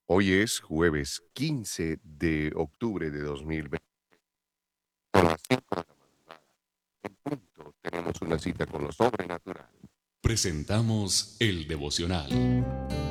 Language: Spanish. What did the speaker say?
Hoy es jueves 15 de octubre de 2020. A las 5 de la madrugada, en punto, tenemos una cita con lo sobrenatural. Presentamos el devocional.